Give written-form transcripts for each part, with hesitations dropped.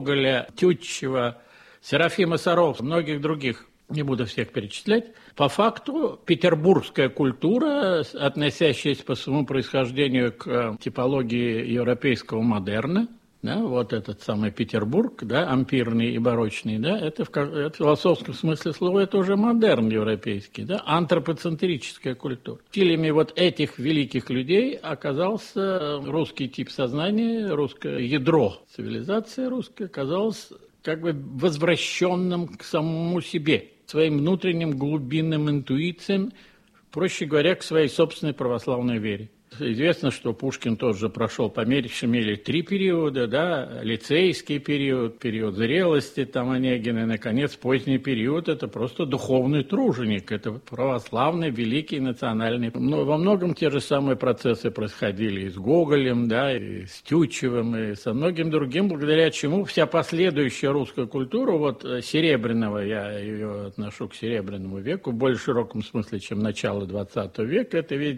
Гоголя, Тютчева, Серафима Саровского, многих других, не буду всех перечислять. По факту петербургская культура, относящаяся по своему происхождению к типологии европейского модерна, да, вот этот самый Петербург, да, ампирный и барочный, да, это в философском смысле слова это уже модерн европейский, да, антропоцентрическая культура. Стилями вот этих великих людей оказался русский тип сознания, русское ядро цивилизации русской оказалось как бы возвращенным к самому себе, своим внутренним глубинным интуициям, проще говоря, к своей собственной православной вере. Известно, что Пушкин тоже прошел по меньшей мере 3 периода, да, лицейский период, период зрелости, там Онегин, и, наконец, поздний период, это просто духовный труженик, это православный, великий, национальный. Но во многом те же самые процессы происходили и с Гоголем, да, и с Тютчевым, и со многим другим, благодаря чему вся последующая русская культура, вот серебряного, я ее отношу к серебряному веку, в более широком смысле, чем начало 20 века, это весь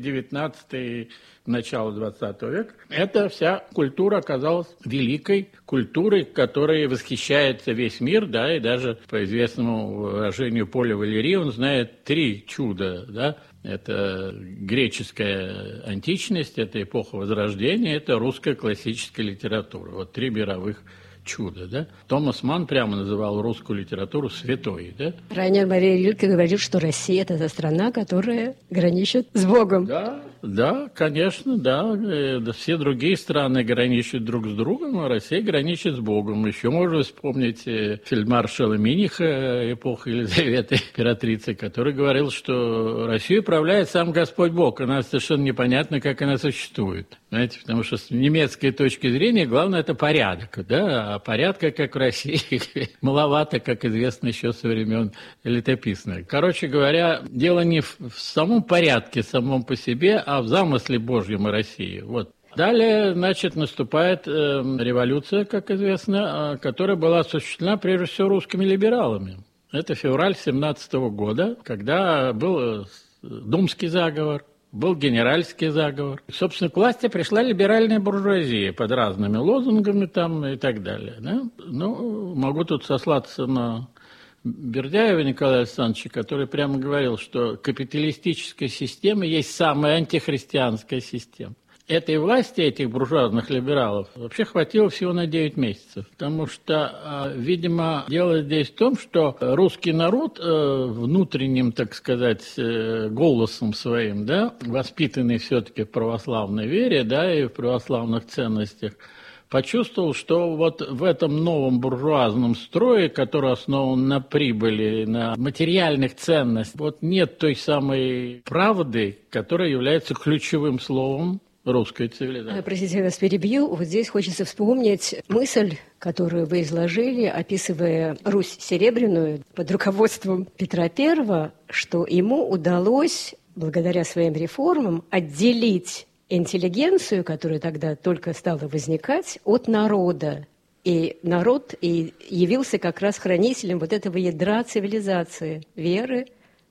19 начала 20 века, эта вся культура оказалась великой культурой, которой восхищается весь мир, да, и даже по известному выражению Поля Валери он знает 3 чуда, да, это греческая античность, это эпоха Возрождения, это русская классическая литература, вот 3 мировых чудо, да? Томас Манн прямо называл русскую литературу святой, да? Райнер Мария Рильке говорил, что Россия – это та страна, которая граничит с Богом. Да, конечно, да. Все другие страны граничат друг с другом, а Россия граничит с Богом. Еще можно вспомнить фельдмаршала Миниха эпохи Елизаветы императрицы, который говорил, что Россию управляет сам Господь Бог, и нам совершенно непонятно, как она существует. Знаете, потому что с немецкой точки зрения главное – это порядок, да, а порядка, как в России, маловато, как известно еще со времен летописных. Короче говоря, дело не в самом порядке, самом по себе, а в замысле Божьем и России. Вот. Далее, значит, наступает революция, как известно, которая была осуществлена прежде всего русскими либералами. Это февраль 17 года, когда был думский заговор, был генеральский заговор. Собственно, к власти пришла либеральная буржуазия под разными лозунгами там и так далее. Да? Ну, могу тут сослаться на Бердяева Николая Александровича, который прямо говорил, что капиталистическая система есть самая антихристианская система. Этой власти, этих буржуазных либералов, вообще хватило всего на 9 месяцев. Потому что, видимо, дело здесь в том, что русский народ внутренним, так сказать, голосом своим, да, воспитанный все-таки в православной вере, да, и в православных ценностях, почувствовал, что вот в этом новом буржуазном строе, который основан на прибыли, на материальных ценностях, вот нет той самой правды, которая является ключевым словом русской цивилизации. Простите, я вас перебью. Вот здесь хочется вспомнить мысль, которую вы изложили, описывая Русь серебряную под руководством Петра I, что ему удалось, благодаря своим реформам, отделить интеллигенцию, которая тогда только стала возникать, от народа. И народ и явился как раз хранителем вот этого ядра цивилизации, веры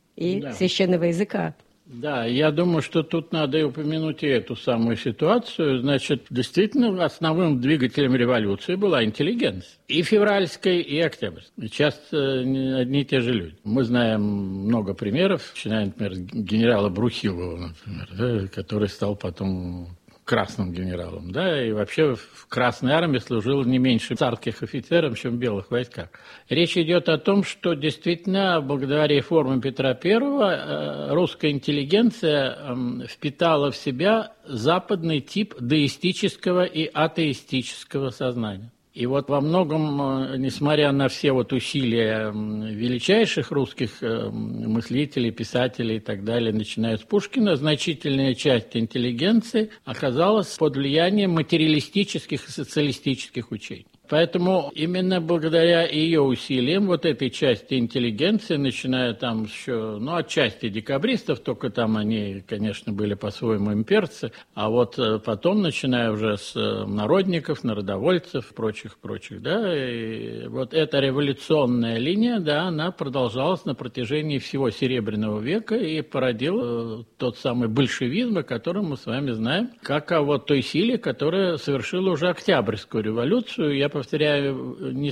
и священного языка. Да, я думаю, что тут надо и упомянуть и эту самую ситуацию. Значит, действительно, основным двигателем революции была интеллигенция. И февральской, и октябрьской. Часто одни и те же люди. Мы знаем много примеров, начиная, например, с генерала Брухилова, например, да, который стал потом красным генералом, да, и вообще в Красной армии служил не меньше царских офицеров, чем в белых войсках. Речь идет о том, что действительно благодаря реформам Петра I русская интеллигенция впитала в себя западный тип деистического и атеистического сознания. И вот во многом, несмотря на все вот усилия величайших русских мыслителей, писателей и так далее, начиная с Пушкина, значительная часть интеллигенции оказалась под влиянием материалистических и социалистических учений. Поэтому именно благодаря ее усилиям вот этой части интеллигенции, начиная там еще, от части декабристов, только там они, конечно, были по-своему имперцы, а вот потом, начиная уже с народников, народовольцев, прочих, да, и вот эта революционная линия, да, она продолжалась на протяжении всего Серебряного века и породила тот самый большевизм, о котором мы с вами знаем, как о вот той силе, которая совершила уже Октябрьскую революцию. Я повторяю, повторяю, не